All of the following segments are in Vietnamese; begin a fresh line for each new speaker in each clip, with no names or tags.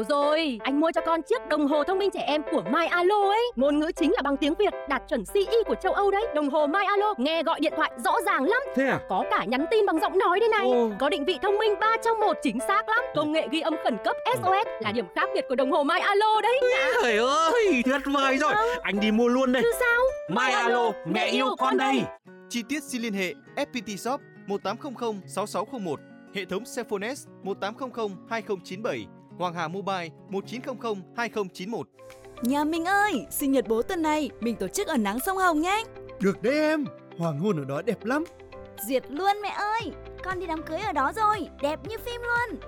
rồi, anh mua cho con chiếc đồng hồ thông minh trẻ em của MyAlo ấy. Ngôn ngữ chính là bằng tiếng Việt, đạt chuẩn CE của châu Âu đấy. Đồng hồ MyAlo nghe gọi điện thoại rõ ràng lắm.
Thế à?
Có cả nhắn tin bằng giọng nói đây này. Có định vị thông minh 3 trong 1 chính xác lắm. Công nghệ ghi âm khẩn cấp SOS là điểm khác biệt của đồng hồ MyAlo đấy.
Trời ơi, tuyệt vời rồi. Anh đi mua luôn đây.
Chứ sao?
MyAlo, mẹ yêu con đây.
Chi tiết xin liên hệ FPT Shop 1800 6601, hệ thống Cellphones 1800 2097, Hoàng Hà Mobile 1900 2091.
Nhà mình ơi, sinh nhật bố tuần này mình tổ chức ở nắng sông Hồng nhé.
Được đấy em, hoàng hôn ở đó đẹp lắm.
Duyệt luôn mẹ ơi, con đi đám cưới ở đó rồi, đẹp như phim luôn.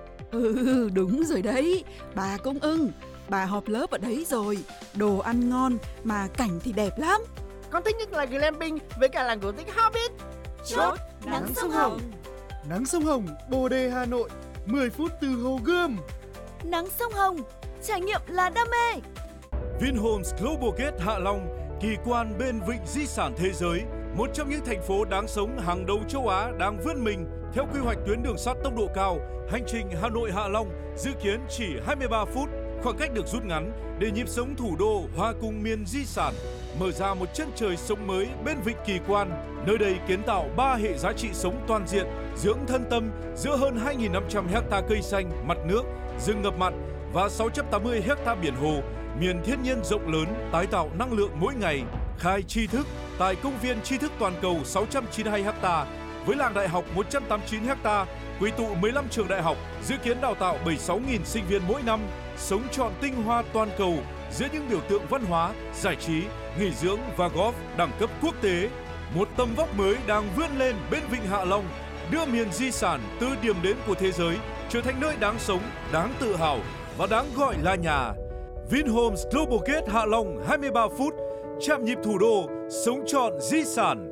Đúng rồi đấy, bà cũng ưng. Bà họp lớp ở đấy rồi, đồ ăn ngon mà cảnh thì đẹp lắm.
Con thích nhất là glamping với cả làng cổ tích Hobbit.
Chốt nắng sông Hồng.
Nắng sông Hồng, Bồ Đề, Hà Nội, 10 phút từ Hồ Gươm.
Nắng sông Hồng, trải nghiệm là đam mê.
Vinhomes Global Gate Hạ Long, kỳ quan bên vịnh di sản thế giới, một trong những thành phố đáng sống hàng đầu châu Á đang vươn mình theo quy hoạch tuyến đường sắt tốc độ cao. Hành trình Hà Nội Hạ Long dự kiến chỉ 23 phút, khoảng cách được rút ngắn để nhịp sống thủ đô hòa cùng miền di sản, mở ra một chân trời sống mới bên vịnh kỳ quan. Nơi đây kiến tạo 3 hệ giá trị sống toàn diện, dưỡng thân tâm giữa hơn 2.500 ha cây xanh, mặt nước, rừng ngập mặn và 680 ha biển hồ, miền thiên nhiên rộng lớn, tái tạo năng lượng mỗi ngày. Khai tri thức tại công viên tri thức toàn cầu 692 ha, với làng đại học 189 ha, quy tụ 15 trường đại học, dự kiến đào tạo 76.000 sinh viên mỗi năm, sống trọn tinh hoa toàn cầu giữa những biểu tượng văn hóa, giải trí, nghỉ dưỡng và golf đẳng cấp quốc tế. Một tầm vóc mới đang vươn lên bên vịnh Hạ Long, đưa miền di sản từ điểm đến của thế giới trở thành nơi đáng sống, đáng tự hào và đáng gọi là nhà. Vinhomes Global Gate Hạ Long 23 phút, chạm nhịp thủ đô, sống trọn di sản.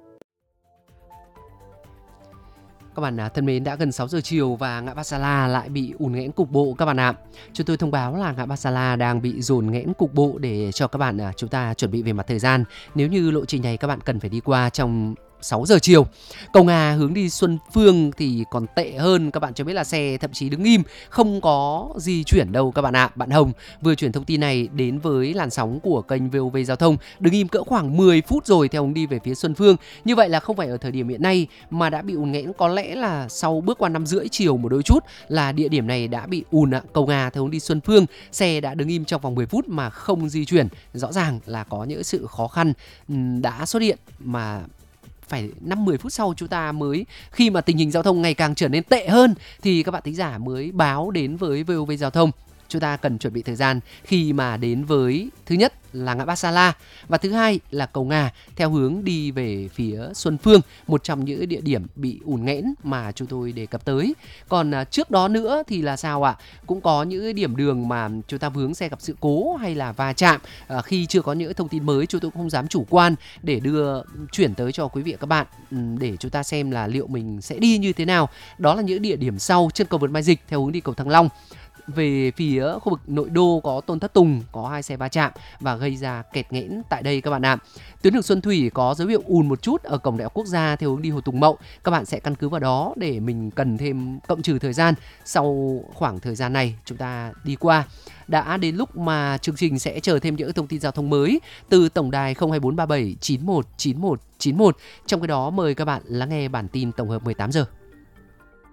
Các bạn thân mến, đã gần 6 giờ chiều và ngã ba Sa La lại bị ùn nghẽn cục bộ các bạn ạ. Chúng tôi thông báo là ngã ba Sa La đang bị dồn nghẽn cục bộ để cho các bạn chúng ta chuẩn bị về mặt thời gian. Nếu như lộ trình này các bạn cần phải đi qua trong 6 giờ chiều. Cầu Ngà hướng đi Xuân Phương thì còn tệ hơn, các bạn cho biết là xe thậm chí đứng im, không có di chuyển đâu các bạn ạ. Bạn Hồng vừa chuyển thông tin này đến với làn sóng của kênh VOV Giao thông, đứng im cỡ khoảng 10 phút rồi theo hướng đi về phía Xuân Phương. Như vậy là không phải ở thời điểm hiện nay mà đã bị ùn nghẽn, có lẽ là sau bước qua 5:30 chiều một đôi chút là địa điểm này đã bị ùn ạ. Cầu Ngà theo hướng đi Xuân Phương, xe đã đứng im trong vòng 10 phút mà không di chuyển. Rõ ràng là có những sự khó khăn đã xuất hiện mà phải 5-10 phút sau chúng ta mới, khi mà tình hình giao thông ngày càng trở nên tệ hơn thì các bạn thính giả mới báo đến với VOV Giao thông. Chúng ta cần chuẩn bị thời gian khi mà đến với thứ nhất là ngã ba Sa La và thứ hai là Cầu Ngà theo hướng đi về phía Xuân Phương, một trong những địa điểm bị ùn nghẽn mà chúng tôi đề cập tới. Còn trước đó nữa thì là sao ạ? Cũng có những điểm đường mà chúng ta vướng xe gặp sự cố hay là va chạm. Khi chưa có những thông tin mới chúng tôi cũng không dám chủ quan để chuyển tới cho quý vị và các bạn để chúng ta xem là liệu mình sẽ đi như thế nào. Đó là những địa điểm sau chân cầu vượt Mai Dịch theo hướng đi cầu Thăng Long. Về phía khu vực nội đô có Tôn Thất Tùng có 2 xe va chạm và gây ra kẹt nghẽn tại đây các bạn ạ. Tuyến đường Xuân Thủy có dấu hiệu ùn một chút ở cổng Đại học Quốc gia theo hướng đi Hồ Tùng Mậu. Các bạn sẽ căn cứ vào đó để mình cần thêm cộng trừ thời gian. Sau khoảng thời gian này chúng ta đi qua. Đã đến lúc mà chương trình sẽ chờ thêm những thông tin giao thông mới từ tổng đài 02437 91 91 91. Trong cái đó mời các bạn lắng nghe bản tin tổng hợp 18 giờ.